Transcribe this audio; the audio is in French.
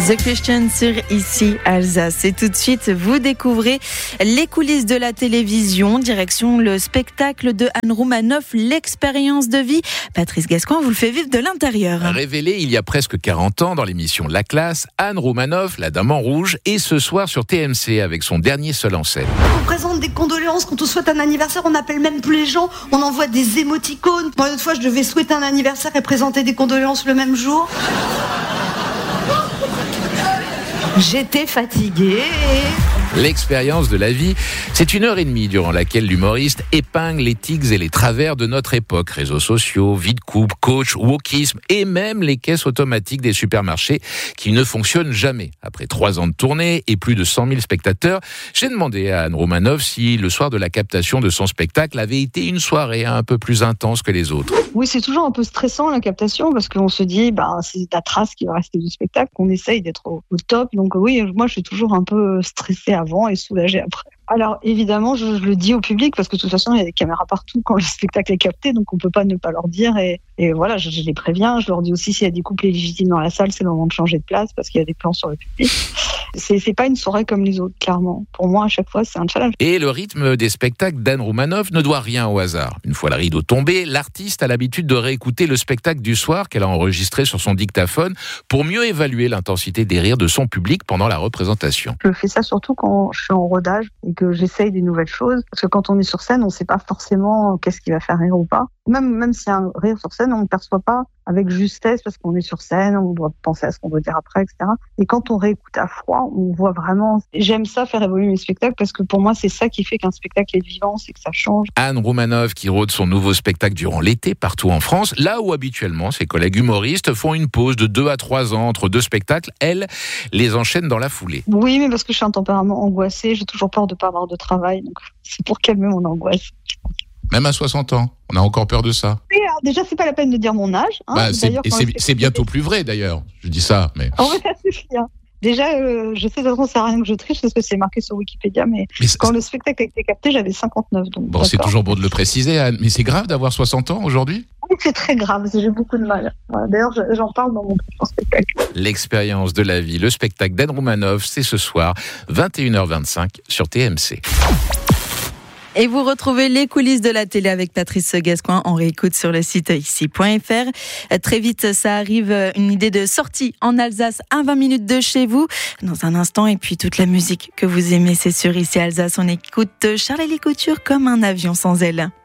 The Question sur Ici Alsace. Et tout de suite, vous découvrez les coulisses de la télévision, direction le spectacle de Anne Roumanoff, l'expérience de vie. Patrice Gascoin vous le fait vivre de l'intérieur. Révélée il y a presque 40 ans dans l'émission La Classe, Anne Roumanoff, la Dame en rouge, est ce soir sur TMC avec son dernier seul en scène. On présente des condoléances quand on souhaite un anniversaire, on n'appelle même plus les gens, on envoie des émoticônes. Moi, l'autre fois, je devais souhaiter un anniversaire et présenter des condoléances le même jour. J'étais fatiguée. L'expérience de la vie, c'est 1h30 durant laquelle l'humoriste épingle les tics et les travers de notre époque. Réseaux sociaux, vie de couple, coach, wokisme et même les caisses automatiques des supermarchés qui ne fonctionnent jamais. Après 3 ans de tournée et plus de 100 000 spectateurs, j'ai demandé à Anne Roumanoff si le soir de la captation de son spectacle avait été une soirée un peu plus intense que les autres. Oui, c'est toujours un peu stressant la captation parce qu'on se dit c'est la trace qui va rester du spectacle, qu'on essaye d'être au top. Donc oui, moi je suis toujours un peu stressée avant et soulagée après. Alors évidemment, je le dis au public parce que de toute façon, il y a des caméras partout quand le spectacle est capté, donc on peut pas ne pas leur dire. Et voilà, je les préviens. Je leur dis aussi s'il y a des couples illégitimes dans la salle, c'est le moment de changer de place parce qu'il y a des plans sur le public. C'est pas une soirée comme les autres, clairement. Pour moi, à chaque fois, c'est un challenge. Et le rythme des spectacles d'Anne Roumanoff ne doit rien au hasard. Une fois le rideau tombé, l'artiste a l'habitude de réécouter le spectacle du soir qu'elle a enregistré sur son dictaphone pour mieux évaluer l'intensité des rires de son public pendant la représentation. Je fais ça surtout quand je suis en rodage et que j'essaye des nouvelles choses. Parce que quand on est sur scène, on ne sait pas forcément qu'est-ce qui va faire rire ou pas. Même s'il y a un rire sur scène, on ne le perçoit pas avec justesse parce qu'on est sur scène, on doit penser à ce qu'on doit dire après, etc. Et quand on réécoute à froid, on voit vraiment... J'aime ça, faire évoluer mes spectacles, parce que pour moi, c'est ça qui fait qu'un spectacle est vivant, c'est que ça change. Anne Roumanoff qui rôde son nouveau spectacle durant l'été partout en France, là où habituellement ses collègues humoristes font une pause de 2 à 3 ans entre 2 spectacles, elle les enchaîne dans la foulée. Oui, mais parce que je suis un tempérament angoissé, j'ai toujours peur de ne pas avoir de travail, donc c'est pour calmer mon angoisse. Même à 60 ans, on a encore peur de ça. Oui, alors déjà, c'est pas la peine de dire mon âge. C'est bientôt plus vrai d'ailleurs, je dis ça. Mais... Oh, ça suffit. Déjà, je sais de toute façon, ça sert à rien que je triche parce que c'est marqué sur Wikipédia, mais quand le spectacle a été capté, j'avais 59. Donc bon, c'est toujours bon de le préciser, Anne, mais c'est grave d'avoir 60 ans aujourd'hui ? Oui, c'est très grave, j'ai beaucoup de mal. Voilà, d'ailleurs, j'en parle dans mon prochain spectacle. L'expérience de la vie, le spectacle d'Anne Roumanoff, c'est ce soir, 21h25 sur TMC. Et vous retrouvez les coulisses de la télé avec Patrice Gascoin en réécoute sur le site ici.fr. Très vite, ça arrive, une idée de sortie en Alsace à 20 minutes de chez vous. Dans un instant, et puis toute la musique que vous aimez, c'est sur Ici Alsace. On écoute Charles et les Coutures comme un avion sans ailes.